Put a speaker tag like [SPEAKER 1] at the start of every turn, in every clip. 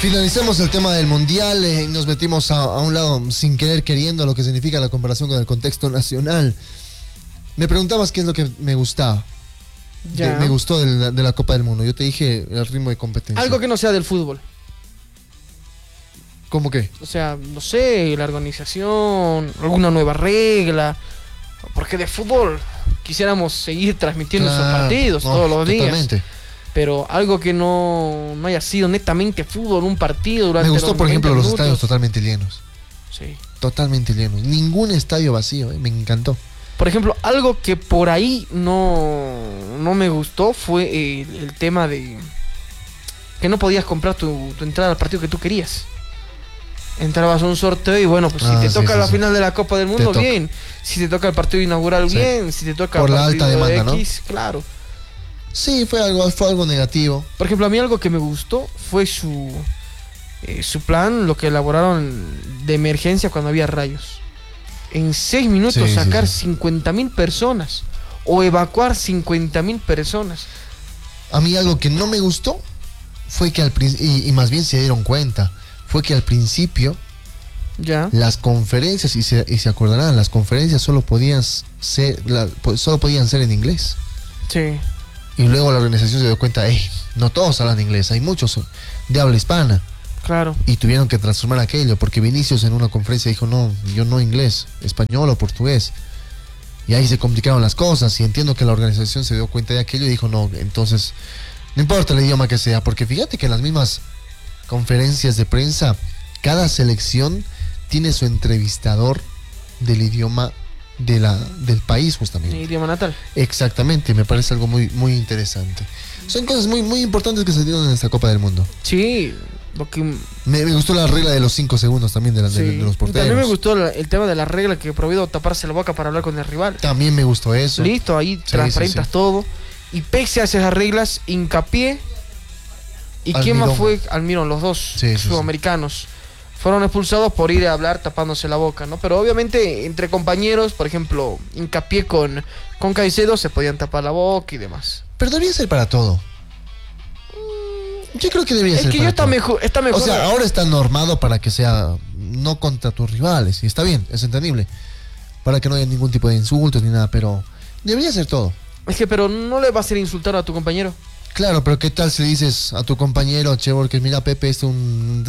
[SPEAKER 1] Finalizamos el tema del mundial y nos metimos a un lado sin querer queriendo lo que significa la comparación con el contexto nacional. Me preguntabas qué es lo que me gustaba. Me gustó de la Copa del Mundo. Yo te dije el ritmo de competencia.
[SPEAKER 2] Algo que no sea del fútbol.
[SPEAKER 1] ¿Cómo qué?
[SPEAKER 2] O sea, no sé, la organización, alguna nueva regla. Porque de fútbol quisiéramos seguir transmitiendo esos partidos todos los días.
[SPEAKER 1] Totalmente.
[SPEAKER 2] Pero algo que no haya sido netamente fútbol, un partido durante
[SPEAKER 1] Me gustó, por ejemplo, los
[SPEAKER 2] minutos.
[SPEAKER 1] estadios totalmente llenos.
[SPEAKER 2] Sí.
[SPEAKER 1] Totalmente llenos. Ningún estadio vacío, me encantó.
[SPEAKER 2] Por ejemplo, algo que por ahí no me gustó fue el tema de que no podías comprar tu entrada al partido que tú querías. Entrabas a un sorteo y bueno, pues si te toca la final de la Copa del Mundo, bien. Si te toca el partido inaugural, bien. Si te toca
[SPEAKER 1] por
[SPEAKER 2] el
[SPEAKER 1] la
[SPEAKER 2] partido
[SPEAKER 1] alta demanda,
[SPEAKER 2] X, claro.
[SPEAKER 1] Sí, fue algo negativo.
[SPEAKER 2] Por ejemplo, a mí algo que me gustó fue su plan, lo que elaboraron de emergencia cuando había rayos. En 6 minutos sacar 50.000 personas o evacuar 50.000 personas.
[SPEAKER 1] A mí algo que no me gustó fue que y más bien se dieron cuenta, fue que al principio las conferencias, y se acordarán, las conferencias solo podían ser en inglés.
[SPEAKER 2] Sí.
[SPEAKER 1] Y luego la organización se dio cuenta, no todos hablan inglés, hay muchos de habla hispana.
[SPEAKER 2] Claro.
[SPEAKER 1] Y tuvieron que transformar aquello, porque Vinicius en una conferencia dijo, no, yo no inglés, español o portugués. Y ahí se complicaron las cosas, y entiendo que la organización se dio cuenta de aquello y dijo, no, entonces, no importa el idioma que sea, porque fíjate que en las mismas conferencias de prensa, cada selección tiene su entrevistador del idioma del país, justamente.
[SPEAKER 2] El idioma natal.
[SPEAKER 1] Exactamente, me parece algo muy, muy interesante. Son cosas muy, muy importantes que se dieron en esta Copa del Mundo.
[SPEAKER 2] Sí, lo que...
[SPEAKER 1] Me gustó la regla de los 5 segundos también de los porteros.
[SPEAKER 2] También me gustó el tema de la regla que prohibió taparse la boca para hablar con el rival.
[SPEAKER 1] También me gustó eso.
[SPEAKER 2] Listo, ahí transparentas todo. Y pese a esas reglas, Hincapié. ¿Y quién más fue? Almirón, los dos sudamericanos. Fueron expulsados por ir a hablar tapándose la boca, ¿no? Pero obviamente entre compañeros, por ejemplo, Hincapié con Caicedo se podían tapar la boca y demás.
[SPEAKER 1] Pero debería ser para todo. Yo creo que debería ser para todo.
[SPEAKER 2] Está mejor.
[SPEAKER 1] O sea, ahora está normado para que sea no contra tus rivales. Y está bien, es entendible. Para que no haya ningún tipo de insultos ni nada, pero debería ser todo.
[SPEAKER 2] Es que, pero no le vas a ir a insultar a tu compañero.
[SPEAKER 1] Claro, pero ¿qué tal si dices a tu compañero, Chevor, que mira, Pepe es un...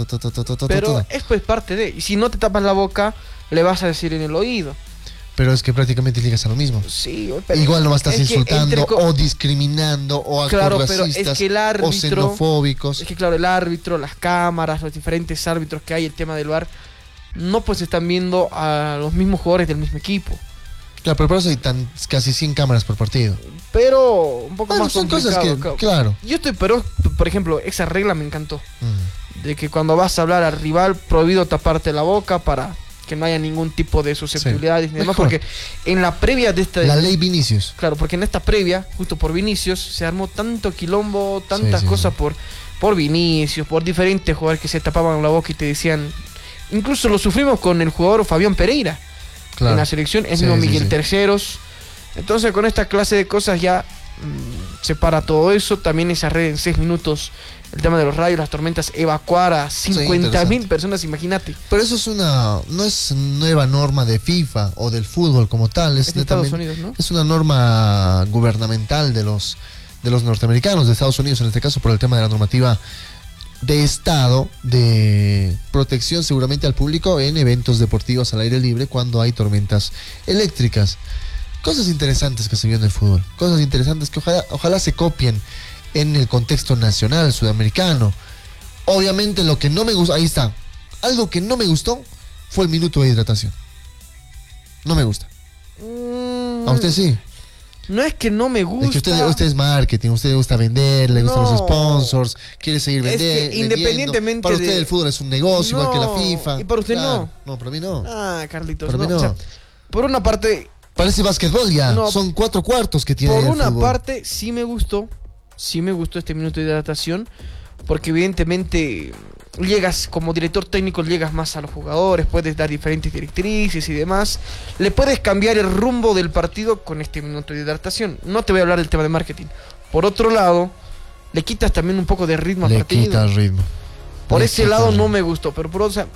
[SPEAKER 2] Pero es pues parte de... Y si no te tapas la boca, le vas a decir en el oído.
[SPEAKER 1] Pero es que prácticamente llegas a lo mismo.
[SPEAKER 2] Sí,
[SPEAKER 1] pero igual no estás insultando o discriminando o actos racistas,
[SPEAKER 2] es que el árbitro,
[SPEAKER 1] o xenofóbicos.
[SPEAKER 2] Es que claro, el árbitro, las cámaras, los diferentes árbitros que hay, el tema del VAR, no pues están viendo a los mismos jugadores del mismo equipo.
[SPEAKER 1] Claro, pero por eso hay casi 100 cámaras por partido.
[SPEAKER 2] Pero un poco más
[SPEAKER 1] son
[SPEAKER 2] complicado.
[SPEAKER 1] Cosas que, claro.
[SPEAKER 2] Pero, por ejemplo, esa regla me encantó. De que cuando vas a hablar al rival, prohibido taparte la boca para que no haya ningún tipo de susceptibilidades ni demás. Porque en la previa de esta...
[SPEAKER 1] La ley Vinicius.
[SPEAKER 2] Claro, porque en esta previa, justo por Vinicius, se armó tanto quilombo, tantas cosas por Vinicius, por diferentes jugadores que se tapaban la boca y te decían... Incluso lo sufrimos con el jugador Fabián Pereira. Claro. En la selección, es mismo Miguel Terceros. Entonces con esta clase de cosas ya se para todo eso. También esa red en 6 minutos, el tema de los rayos, las tormentas, evacuar a 50.000 personas, imagínate.
[SPEAKER 1] Pero eso no es nueva norma de FIFA o del fútbol como tal, es de Estados Unidos, ¿no? Es una norma gubernamental de los norteamericanos, de Estados Unidos en este caso, por el tema de la normativa de estado de protección seguramente al público en eventos deportivos al aire libre cuando hay tormentas eléctricas. Cosas interesantes que se vio en el fútbol, cosas interesantes que ojalá se copien en el contexto nacional, sudamericano. Obviamente lo que no me gustó, ahí está, algo que no me gustó fue el minuto de hidratación. No me gusta. ¿A usted sí?
[SPEAKER 2] No es que no me gusta.
[SPEAKER 1] Es que usted es marketing, usted le gusta vender, le gustan los sponsors, quiere seguir vendiendo.
[SPEAKER 2] Es que independientemente
[SPEAKER 1] para usted el fútbol es un negocio, igual que la FIFA.
[SPEAKER 2] Y para usted
[SPEAKER 1] no. No, para mí no.
[SPEAKER 2] Carlitos,
[SPEAKER 1] para mí no.
[SPEAKER 2] O sea, por una parte...
[SPEAKER 1] Parece básquetbol ya, son 4 cuartos que tiene el fútbol.
[SPEAKER 2] Por una parte sí me gustó este minuto de hidratación, porque evidentemente llegas como director técnico, llegas más a los jugadores, puedes dar diferentes directrices y demás, le puedes cambiar el rumbo del partido con este minuto de hidratación. No te voy a hablar del tema de marketing. Por otro lado, le quitas también un poco de ritmo al partido.
[SPEAKER 1] Le quita el ritmo.
[SPEAKER 2] Por ese lado no me gustó, pero por otra,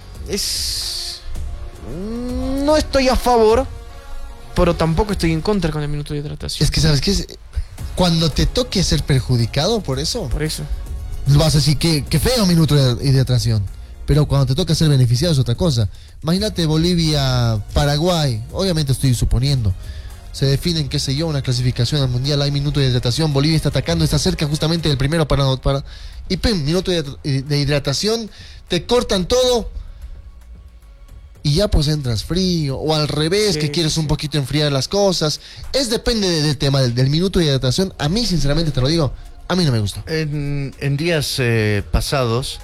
[SPEAKER 2] no estoy a favor, pero tampoco estoy en contra con el minuto de hidratación.
[SPEAKER 1] Es que, ¿sabes qué? Cuando te toque ser perjudicado por eso, vas a decir que feo minuto de hidratación. Pero cuando te toca ser beneficiado es otra cosa. Imagínate Bolivia, Paraguay, obviamente estoy suponiendo. Se definen, qué sé yo, una clasificación al mundial, hay minuto de hidratación, Bolivia está atacando, está cerca justamente del primero para y ¡pum! Minuto de hidratación, te cortan todo y ya pues entras frío, o al revés, que quieres un poquito enfriar las cosas. Depende del tema del minuto de hidratación. A mí, sinceramente, te lo digo, a mí no me gusta.
[SPEAKER 3] En días pasados,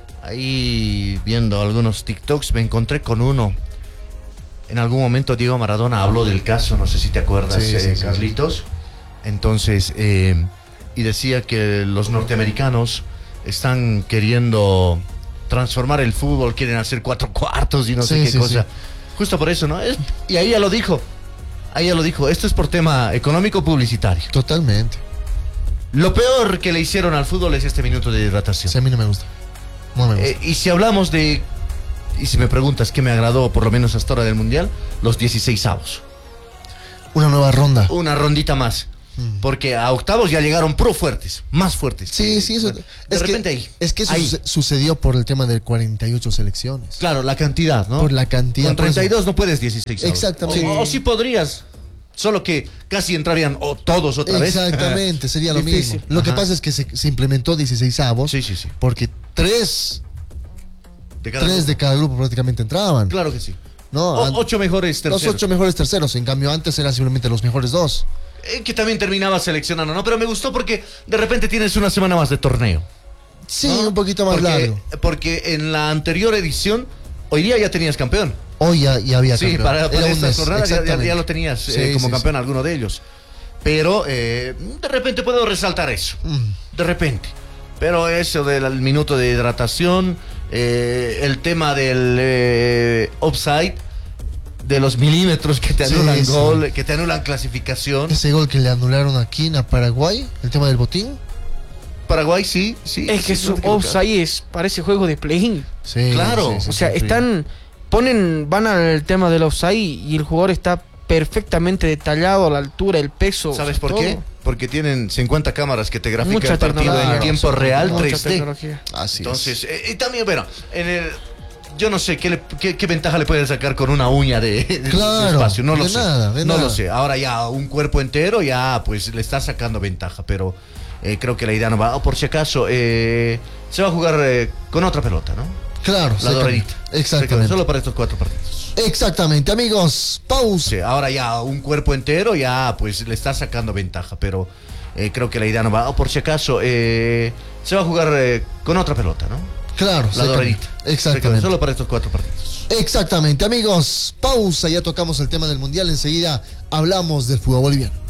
[SPEAKER 3] ahí viendo algunos TikToks, me encontré con uno. En algún momento Diego Maradona habló del caso, no sé si te acuerdas, Carlitos. Entonces, y decía que los norteamericanos están queriendo transformar el fútbol, quieren hacer 4 cuartos y no sé qué cosa. Justo por eso, ¿no? Y ahí ya lo dijo. Esto es por tema económico publicitario.
[SPEAKER 1] Totalmente.
[SPEAKER 3] Lo peor que le hicieron al fútbol es este minuto de hidratación.
[SPEAKER 1] Sí, a mí no me gusta. No me gusta.
[SPEAKER 3] Y si hablamos de... Y si me preguntas qué me agradó, por lo menos hasta ahora del Mundial, los 16avos.
[SPEAKER 1] Una nueva ronda.
[SPEAKER 3] Una rondita más. Porque a octavos ya llegaron fuertes, más fuertes.
[SPEAKER 1] Sí, eso.
[SPEAKER 3] De repente ahí.
[SPEAKER 1] Es que eso sucedió por el tema de 48 selecciones.
[SPEAKER 3] Claro, la cantidad, ¿no?
[SPEAKER 1] Por la cantidad.
[SPEAKER 3] Con 32 no puedes 16.
[SPEAKER 1] Exactamente.
[SPEAKER 3] O sí podrías. Solo que casi entrarían todos otra vez.
[SPEAKER 1] Exactamente, sería lo mismo. Lo que pasa es que se implementó 16avos.
[SPEAKER 3] Sí.
[SPEAKER 1] Porque 3 de cada grupo prácticamente entraban.
[SPEAKER 3] Claro que sí.
[SPEAKER 1] ¿No?
[SPEAKER 3] 8 mejores terceros.
[SPEAKER 1] Los 8 mejores terceros. En cambio, antes eran simplemente los mejores 2.
[SPEAKER 3] Que también terminaba seleccionando, ¿no? Pero me gustó porque de repente tienes una semana más de torneo.
[SPEAKER 1] Sí, ¿no? Un poquito más largo.
[SPEAKER 3] Porque en la anterior edición, hoy día ya tenías campeón.
[SPEAKER 1] Hoy ya había campeón.
[SPEAKER 3] Sí, para estas jornadas ya lo tenías como campeón alguno de ellos. Pero de repente puedo resaltar eso. De repente. Pero eso del minuto de hidratación, el tema del offside, de los milímetros que te anulan gol, que te anulan clasificación.
[SPEAKER 1] Ese gol que le anularon aquí a Paraguay, el tema del botín.
[SPEAKER 3] Paraguay, sí.
[SPEAKER 2] Es que su offside parece juego de play-in.
[SPEAKER 1] Sí,
[SPEAKER 3] claro.
[SPEAKER 2] O sea, van al tema del offside y el jugador está perfectamente detallado a la altura, el peso.
[SPEAKER 3] ¿Sabes por qué? Porque tienen 50 cámaras que te grafican el partido en tiempo real, 3D.
[SPEAKER 1] Así
[SPEAKER 3] entonces, y también, bueno, yo no sé qué ventaja le pueden sacar con una uña de espacio. No lo sé. No lo sé. Ahora ya un cuerpo entero ya pues le está sacando ventaja, pero creo que la idea no va. Por si acaso, se va a jugar con otra pelota, ¿no?
[SPEAKER 1] Claro,
[SPEAKER 3] la doradita.
[SPEAKER 1] Exactamente.
[SPEAKER 3] Solo para estos 4 partidos.
[SPEAKER 1] Exactamente, amigos. Pausa.
[SPEAKER 3] Sí, ahora ya un cuerpo entero ya pues le está sacando ventaja, pero creo que la idea no va. Por si acaso, se va a jugar con otra pelota, ¿no?
[SPEAKER 1] Claro,
[SPEAKER 3] la doradita.
[SPEAKER 1] Exactamente.
[SPEAKER 3] Solo para estos 4 partidos.
[SPEAKER 1] Exactamente, amigos. Pausa, ya tocamos el tema del mundial. Enseguida hablamos del fútbol boliviano.